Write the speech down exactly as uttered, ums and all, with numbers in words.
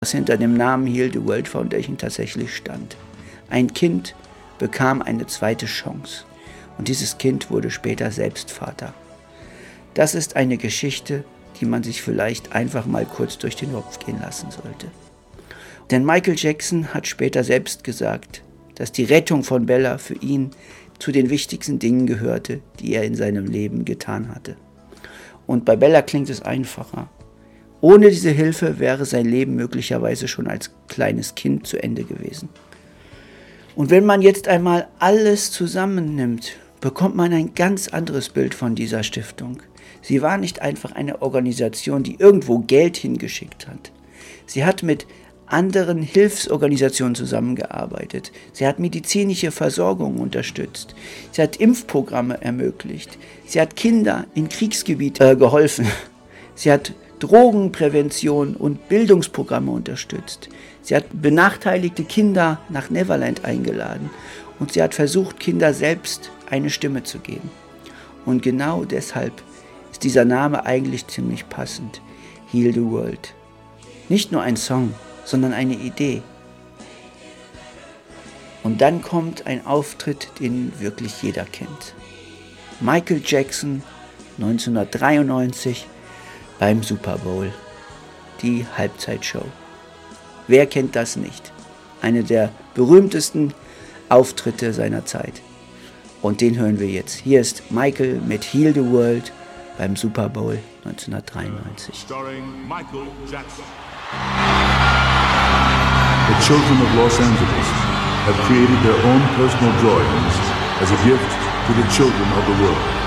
was hinter dem Namen Heal the World Foundation tatsächlich stand. Ein Kind bekam eine zweite Chance und dieses Kind wurde später selbst Vater. Das ist eine Geschichte, die man sich vielleicht einfach mal kurz durch den Kopf gehen lassen sollte. Denn Michael Jackson hat später selbst gesagt, dass die Rettung von Bella für ihn zu den wichtigsten Dingen gehörte, die er in seinem Leben getan hatte. Und bei Bella klingt es einfacher. Ohne diese Hilfe wäre sein Leben möglicherweise schon als kleines Kind zu Ende gewesen. Und wenn man jetzt einmal alles zusammennimmt, bekommt man ein ganz anderes Bild von dieser Stiftung. Sie war nicht einfach eine Organisation, die irgendwo Geld hingeschickt hat. Sie hat mit anderen Hilfsorganisationen zusammengearbeitet. Sie hat medizinische Versorgung unterstützt. Sie hat Impfprogramme ermöglicht. Sie hat Kinder in Kriegsgebieten äh, geholfen. Sie hat Drogenprävention und Bildungsprogramme unterstützt. Sie hat benachteiligte Kinder nach Neverland eingeladen und sie hat versucht, Kindern selbst eine Stimme zu geben. Und genau deshalb ist dieser Name eigentlich ziemlich passend. Heal the World. Nicht nur ein Song, sondern eine Idee. Und dann kommt ein Auftritt, den wirklich jeder kennt. Michael Jackson neunzehnhundertdreiundneunzig beim Super Bowl, die Halbzeitshow. Wer kennt das nicht? Eine der berühmtesten Auftritte seiner Zeit. Und den hören wir jetzt. Hier ist Michael mit Heal the World beim Super Bowl neunzehnhundertdreiundneunzig. Starring Michael Jackson. The children of Los Angeles have created their own personal drawings as a gift to the children of the world.